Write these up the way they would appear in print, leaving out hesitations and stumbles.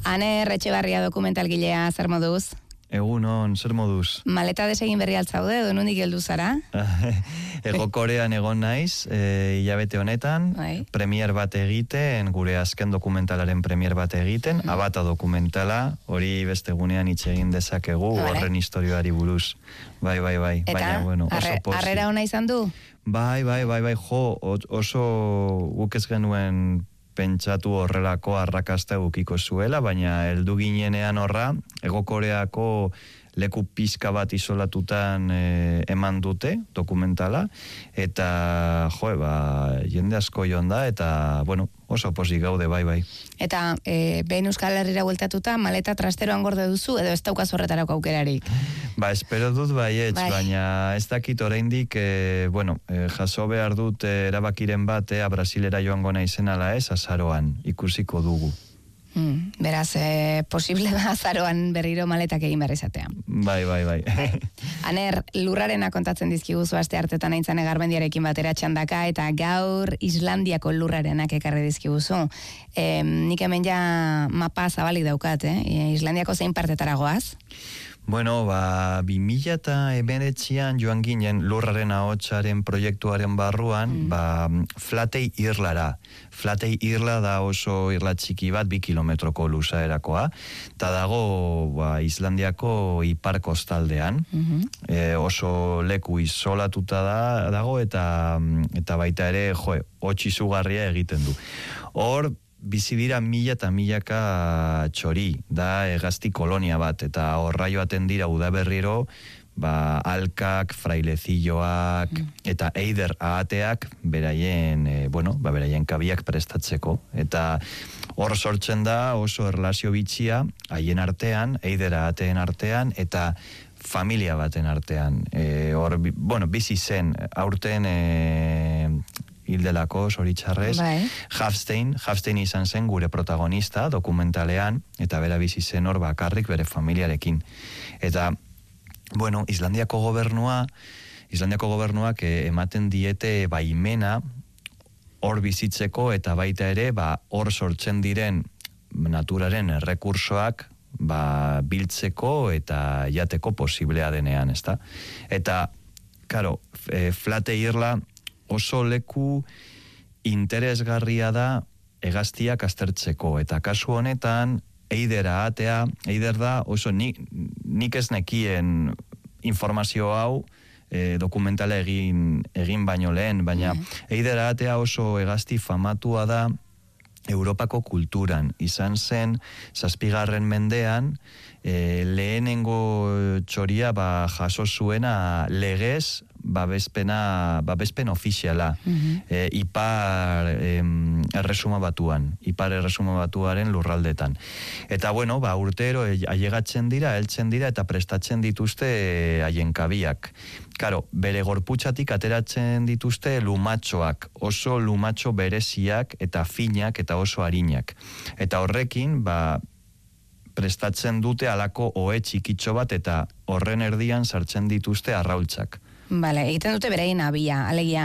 Aner Etxebarria dokumentalgilea, zer moduz? Egunon, zer moduz? Maleta desegin berri altzaude, edo nondik heldu zara? Ego Korean egon naiz, hilabete honetan, premier bat egiten, gure azken dokumentalaren premier bat egiten, Abata dokumentala, hori beste gunean hitz egin dezakegu, horren historioari buruz. Bai. Eta, baina, bueno, harrera ona izan du? Bai, oso guk ez genuen pentsatu horrelako arrakasta ukiko zuela, baina heldu ginenean horra, Ego Koreako leku pizka bat isolatutan eman dute dokumentala, eta jende asko joan da, eta oso pozik gaude, bai. Eta behin Euskal Herrira bueltatuta, maleta trasteroan gorde duzu, edo ez daukaz horretarako aukerarik? Espero dut baietz, baina ez dakit oraindik, jaso behar dut erabakiren bat, Brasilera joango naizen ala ez, azaroan, ikusiko dugu. Beraz, posible da azaroan berriro maletak egin behar izatea. Bai. Aner, lurrarena kontatzen dizkiguzu aste hartetan aintzane Garmendiarekin batera txandaka, eta gaur Islandiako lurrarenak ekarri dizkiguzu. Nik hemen ja mapa zabalik daukat, Islandiako zein partetara goaz? 2019an joan ginen lurraren ahotsaren proiektuaren barruan, Flatey Irlara. Flatey Irla da oso irla txiki bat, 2 kilometroko luzaerakoa, eta dago Islandiako ipar kostaldean, oso leku isolatuta dago, eta baita ere, hots izugarria egiten du. Hor, bizi dira mila eta milaka txori, da hegazti kolonia bat, eta horra joaten dira udaberriro, alkak, frailecilloak, eta eider ahateak, beraien kabiak prestatzeko. Eta hor sortzen da oso erlazio bitxia, haien artean, eider ahateen artean, eta familia baten artean. Bizi zen, aurten hildelako, zoritxarrez, Hafstein izan zen gure protagonista dokumentalean, eta bera bizi zen hor bakarrik bere familiarekin. Eta, Islandiako gobernuak ematen diete baimena hor bizitzeko, eta baita ere, hor sortzen diren naturaren errekursoak biltzeko eta jateko posiblea denean, ezta? Eta, karo, Flatey Irla oso leku interesgarria da hegaztiak aztertzeko, eta kasu honetan eider da oso nik ez nekien informazio hau dokumentala egin baino lehen, baina eider ahatea oso hegazti famatua da Europako kulturan. Izan zen 7. mendean lehenengo txoria jaso zuena legez babespen ofiziala ipar erresuma batuaren lurraldetan. Eta urtero ailegatzen dira, heltzen dira eta prestatzen dituzte haien kabiak. Karo, bere gorputzatik ateratzen dituzte lumatxoak, oso lumatxo bereziak eta finak eta oso harinak. Eta horrekin, prestatzen dute alako ohe txikitxo bat, eta horren erdian sartzen dituzte arraultzak. Egiten dute bereien abia, alegia,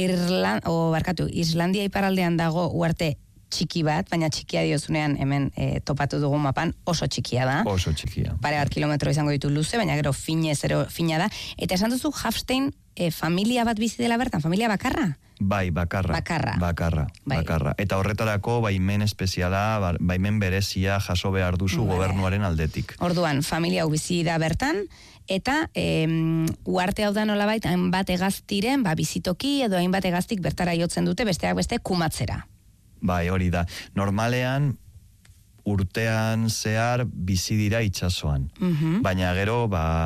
Islandia iparaldean dago uarte txiki bat, baina txikia diozunean hemen topatu dugu mapan, oso txikia da. Oso txikia. Pare bat kilometro izango ditu luze, baina gero fina da. Eta esan duzu Hafstein familia bat bizi dela bertan, familia bakarra? Bai, bakarra. Eta horretarako baimen espeziala, baimen berezia jaso behar duzu gobernuaren aldetik. Orduan, familia hau bizi da bertan, eta uarte hau da nolabait, hainbat egaztiren, bizitoki edo hainbat egaztik bertara jotzen dute, besteak beste kumatzera. Bai, hori da. Normalean, urtean zehar bizi dira itsasoan. Baina gero,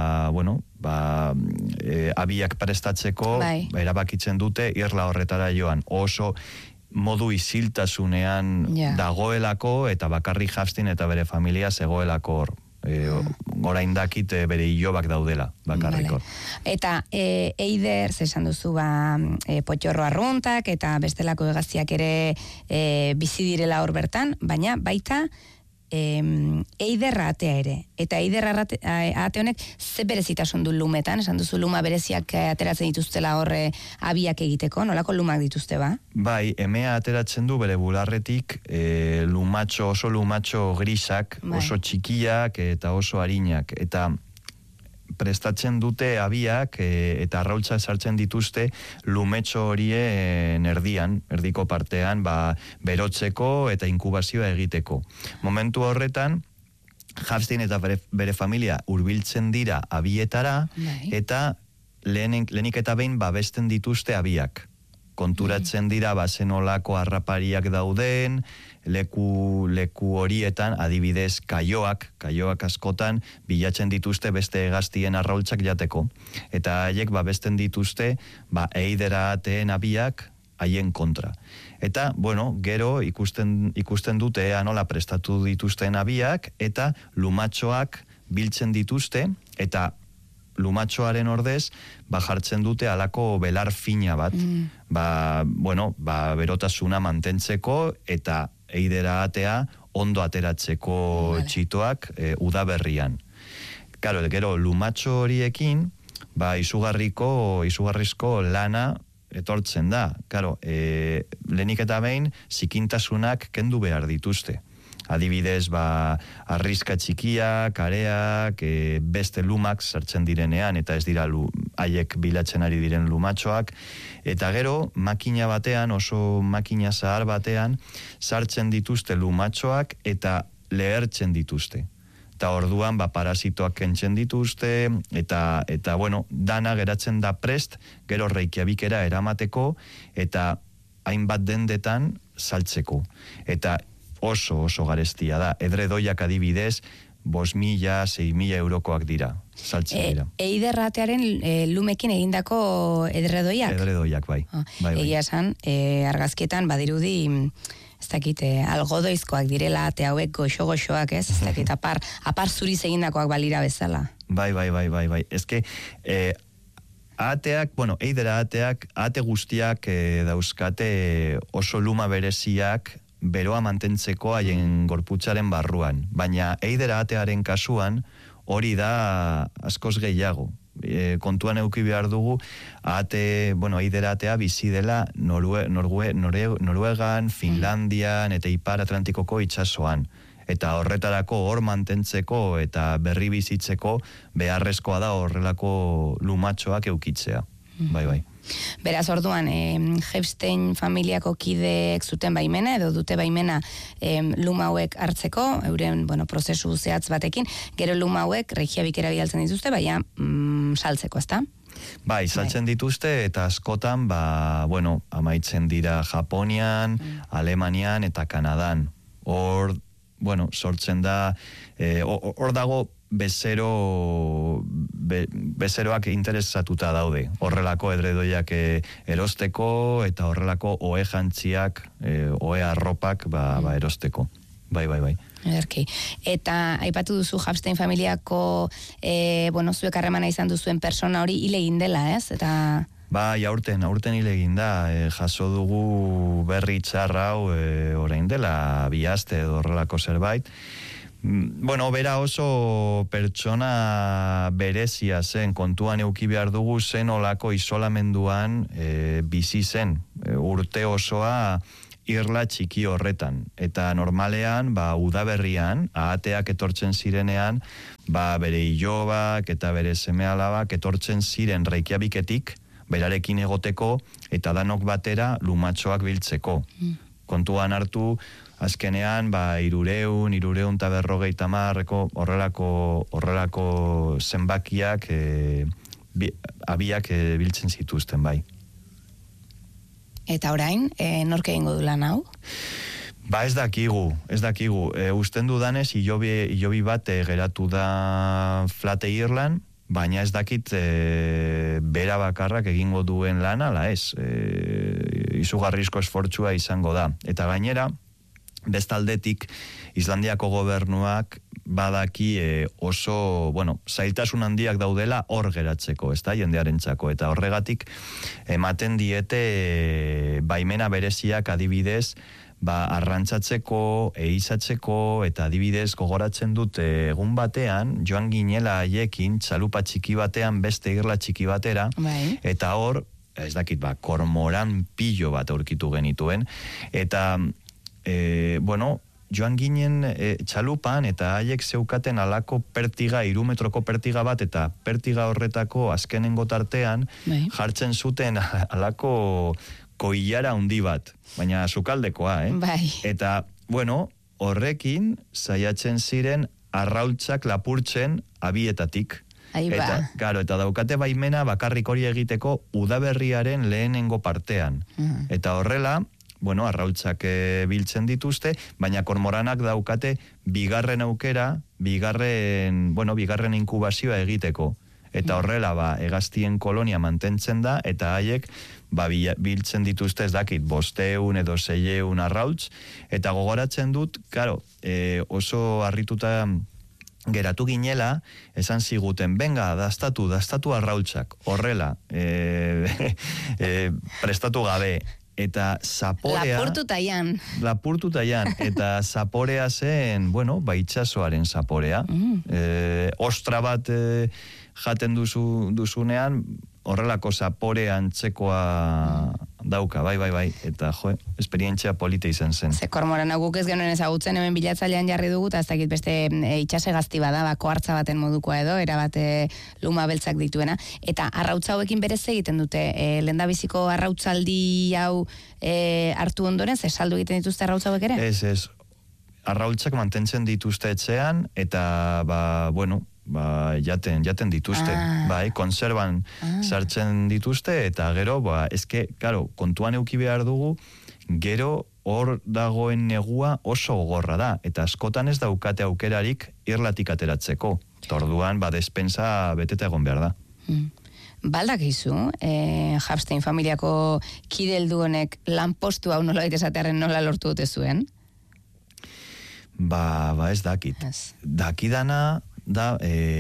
abiak prestatzeko, erabakitzen dute irla horretara joan. Oso modu isiltasunean dagoelako, eta bakarrik Hafstein eta bere familia zegoelako hor. Orain dakit bere ilobak daudela, bakarriko. Eta eider, zesan duzu, potxorro arruntak, eta bestelako hegaztiak ere bizi direla hor bertan, baina baita eiderra atea ere. Eta eiderra ate honek ze berezitasun du lumetan, esan duzu luma bereziak ateratzen dituztela horre abiak egiteko, nolako lumak dituzte ba? Bai, emea ateratzen du bere bularretik oso lumatxo grisak, oso txikiak eta oso arinak. Eta prestatzen dute abiak eta arraultza sartzen dituzte lumetxo horien erdiko partean, berotzeko eta inkubazioa egiteko. Momentu horretan, Hafstein eta bere familia hurbiltzen dira abietara, eta lehenik eta behin babesten dituzte abiak. Konturatzen dira bazenolako harrapariak dauden, leku horietan, adibidez kaioak askotan bilatzen dituzte beste hegaztien arraultzak jateko. Eta haiek babesten dituzte eidera ateen abiak haien kontra. Eta, gero ikusten dute nola prestatu dituzten abiak, eta lumatxoak biltzen dituzte, eta lumatxoaren ordez, jartzen dute alako belar fina bat, berotasuna mantentzeko eta eidera atea ondo ateratzeko txitoak udaberrian. Karo, gero, lumatxo horiekin, izugarrizko lana etortzen da. Karo, lehenik eta behin, zikintasunak kendu behar dituzte. Adibidez, arrizka txikiak, areak, beste lumak sartzen direnean, eta ez dira haiek bilatzen ari diren lumatxoak. Eta gero, makina batean, oso makina zahar batean, sartzen dituzte lumatxoak eta lehertzen dituzte. Eta orduan, parasitoak kentzen dituzte, eta dana geratzen da prest, gero Reykjavikera eramateko, eta hainbat dendetan saltzeko. Eta oso garestia da. Edredoiak adibidez, 5.000, 6.000 eurokoak dira. Saltzen dira. Eiderratearen lumekin egindako edredoiak? Edredoiak, bai. Egia esan, argazkietan badirudi, ez dakit, algodoizkoak direla, ate hauek goxo-goxoak, ez dakit, apar zuriz egindakoak balira bezala. Bai. Ez que, eidera ateak, ate guztiak dauzkate oso luma bereziak, beroa mantentzeko haien gorputzaren barruan. Baina eidera atearen kasuan hori da askoz gehiago. Kontuan eduki behar dugu, eidera atea bizi dela Noruegan, Finlandian eta Ipar Atlantikoko itsasoan. Eta horretarako hor mantentzeko eta berri bizitzeko beharrezkoa da horrelako lumatxoak eukitzea. Bai. Beraz, orduan, Hepstein familiako kideek zuten baimena, edo dute baimena luma hauek hartzeko, euren, prozesu zehatz batekin, gero luma hauek Reykjavikera bidaltzen dituzte, baina saltzeko, ezta? Bai, saltzen dituzte, eta askotan, amaitzen dira Japonian, Alemanian eta Kanadan. Hor, sortzen da, hor dago bezeroak interesatuta daude. Horrelako edredoiak erosteko eta horrelako ohe jantziak, ohe arropak erosteko. Bai. Ederki. Eta aipatu duzu Hafstein familiako zuek harremana izan duzuen persona hori hile egin dela, ez? Eta bai, aurten hile egin da. Jaso dugu berri txarra hau orain dela 2 aste edo horrelako zerbait. Bera oso pertsona berezia zen, kontuan eduki behar dugu zen olako isolamenduan bizi zen, urte osoa irla txiki horretan. Eta normalean, udaberrian, ahateak etortzen zirenean, bere ilobak eta bere seme-alabak etortzen ziren Reykjaviketik, berarekin egoteko, eta danok batera lumatxoak biltzeko. Kontuan hartu, azkenean, 350 horrelako zenbakiak abiak biltzen zituzten, bai. Eta orain, nork egingo du lan hau? Ez dakigu. Usten dudanez, hilobi bat geratu da Flate Irlan, baina ez dakit bera bakarrak egingo duen lan, ala ez. Izugarrizko esfortzua izango da. Eta gainera, bestaldetik, Islandiako gobernuak badaki oso, zailtasun handiak daudela hor geratzeko, ez da, jendearentzako, eta horregatik ematen diete baimena bereziak adibidez, arrantzatzeko, eizatzeko, eta adibidez gogoratzen dut egun batean, joan ginela haiekin, txalupa txiki batean, beste irla txiki batera, eta hor, ez dakit, kormoran pilo bat aurkitu genituen, eta, joan ginen txalupan, eta haiek zeukaten alako pertiga, 3 metroko pertiga bat, eta pertiga horretako azkenengo tartean, jartzen zuten alako koilara handi bat, baina sukaldekoa, Eta, horrekin saiatzen ziren arraultzak lapurtzen abietatik. Eta daukate baimena bakarrik hori egiteko udaberriaren lehenengo partean. Eta horrela, arraultzak biltzen dituzte, baina kormoranak daukate bigarren aukera, bigarren inkubazioa egiteko. Eta horrela, hegaztien kolonia mantentzen da, eta haiek, biltzen dituzte, ez dakit, 500 edo 600 arraultz, eta gogoratzen dut, oso harrituta geratu ginela, esan ziguten, benga, dastatu arraultzak, horrela, prestatu gabe, eta zaporea... Lapurtutaian, eta zaporea zen, itxasoaren zaporea. Ostra bat jaten duzunean, horrelako zapore antzekoa dauka, bai, eta esperientzia polita izan zen. Ze kormorana guk ez genuen ezagutzen, hemen bilatzailean jarri dugu, eta ez dakit beste itxase gazti bada, koartza baten modukoa edo, erabate luma beltzak dituena, eta arrautza hauekin berez egiten dute, lehendabiziko arrautzaldi hau hartu ondoren, ze saldu egiten dituzte arrautza hauek ere? Ez, arrautzak mantentzen dituzte etxean, eta, jaten dituzte, konserban sartzen dituzte, eta gero, kontuan euki behar dugu, gero hor dagoen negua oso gogorra da, eta askotan ez daukate aukerarik irlatik ateratzeko. Torduan, despensa beteta egon behar da. Baldak izu, Hafstein familiako kideldu honek lanpostu hau nola esatearen nola lortu dute zuen? Ez dakit. Dakidana da,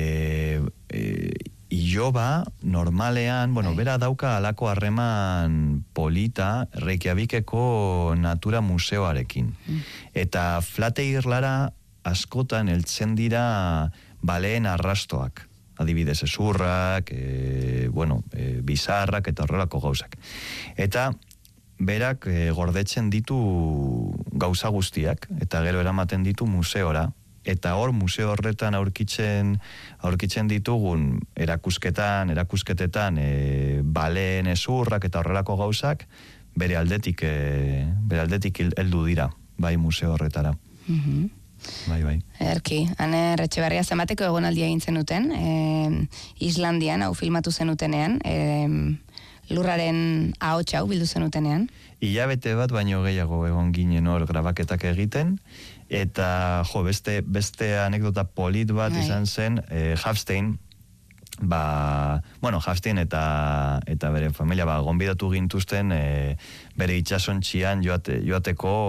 iloba, normalean, bera dauka alako harreman polita Reykjavikeko Natura Museoarekin. Eta Flate Irlara askotan heltzen dira baleen arrastoak. Adibidez, ezurrak, bizarrak eta horrelako gauzak. Eta berak gordetzen ditu gauza guztiak, eta gero eramaten ditu museora. Eta hor, museo horretan aurkitzen ditugun erakusketetan baleen ezurrak eta horrelako gauzak, bere aldetik heldu dira, bai museo horretara. Bai. Erki, Aner Etxeberria, zenbateko egonaldia egin zenuten, Islandian, hau filmatu zenutenean, lurraren ahotsa hau bildu zenutenean? Hilabete bat baino gehiago egon ginen hor grabaketak egiten, eta beste anekdota polit bat izan zen, Hafstein, Hafstein eta bere familia gonbidatu gintuzten bere itxasontzian joateko,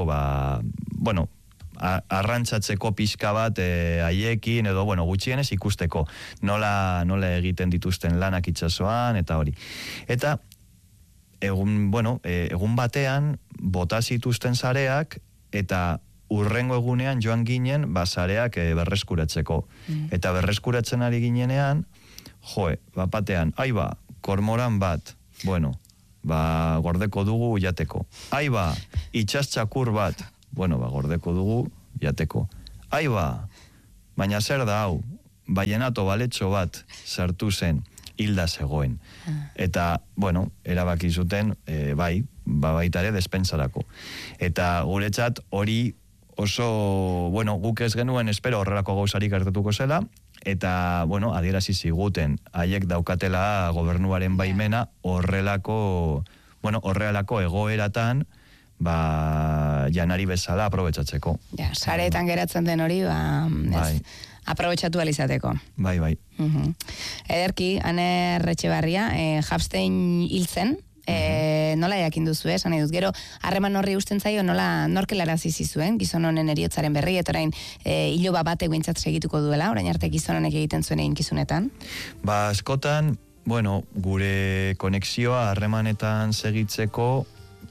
arrantzatzeko pixka bat haiekin, edo gutxienez ikusteko nola egiten dituzten lanak itxasoan, eta hori. Eta egun batean bota zituzten sareak, eta urrengo egunean joan ginen sareak berreskuratzeko. Eta berreskuratzen ari ginenean, batean, kormoran bat, gordeko dugu jateko. Itxastxakur bat, gordeko dugu jateko. Baina zer da hau, ballenato baletxo bat sartu zen, hilda zegoen. Eta, erabaki zuten, baitare despensarako. Eta guretzat hori oso, guk ez genuen espero horrelako gauzarik gertatuko zela, eta, adierazi ziguten, haiek daukatela gobernuaren baimena horrelako egoeratan, janari bezala aprobetxatzeko. Sareetan geratzen den hori, aprobetxatu alizateko. Bai. Ederki, Aner Etxeberria, Hafstein hiltzen, nola jakin duzu, esan nahi dut, gero harreman horri usten zaio, norkelara zizizuen, gizon honen eriotzaren berri, eta orain iloba bat eguintzat segituko duela, orain arte gizon honek egiten zuen egin kizunetan? Askotan, gure konexioa harremanetan segitzeko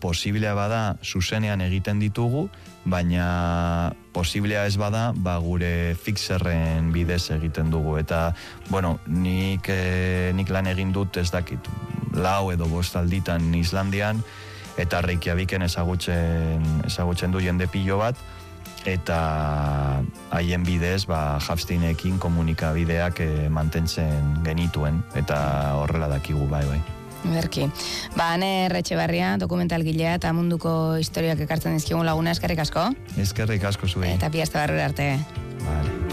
posiblea bada zuzenean egiten ditugu, baina posiblea ez bada, gure fixerren bidez egiten dugu. Eta, bueno, nik lan egin dut ez dakit, 4 edo 5 alditan Islandian, eta Reykjaviken ezagutzen du jende pilo bat, eta haien bidez, Hafsteinekin komunikabideak mantentzen genituen, eta horrela dakigu bai. Berki. Aner Etxebarria, dokumentalgilea eta munduko historiak ekartzen dizkigun laguna, eskerrik asko. Eskerrik asko zuei. Eta pi hasta barrura arte. Vale.